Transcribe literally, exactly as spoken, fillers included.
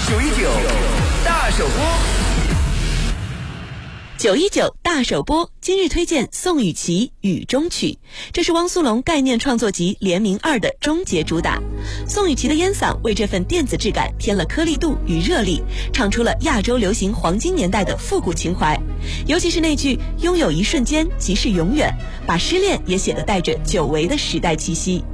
九一九大首播。 九一九大首播，今日推荐宋雨琦《雨中曲》，这是汪苏泷概念创作集《联名二》的终结主打。宋雨琦的烟嗓为这份电子质感添了颗粒度与热力，唱出了亚洲流行黄金年代的复古情怀。尤其是那句“拥有一瞬间即是永远”，把失恋也写得带着久违的时代气息。